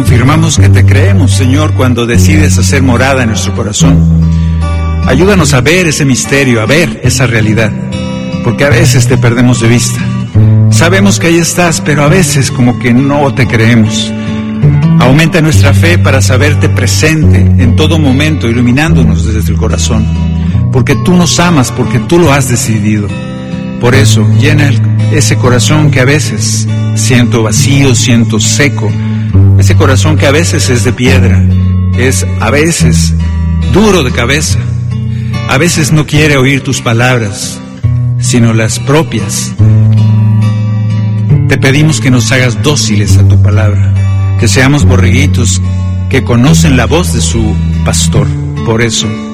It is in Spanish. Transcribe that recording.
Confirmamos que te creemos, Señor, cuando decides hacer morada en nuestro corazón. Ayúdanos a ver ese misterio, a ver esa realidad, porque a veces te perdemos de vista. Sabemos que ahí estás, pero a veces como que no te creemos. Aumenta nuestra fe para saberte presente en todo momento, iluminándonos desde el corazón, porque tú nos amas, porque tú lo has decidido. Por eso, llena ese corazón que a veces siento vacío, siento seco, ese corazón que a veces es de piedra, es a veces duro de cabeza, a veces no quiere oír tus palabras, sino las propias. Te pedimos que nos hagas dóciles a tu palabra, que seamos borreguitos que conocen la voz de su pastor. Por eso,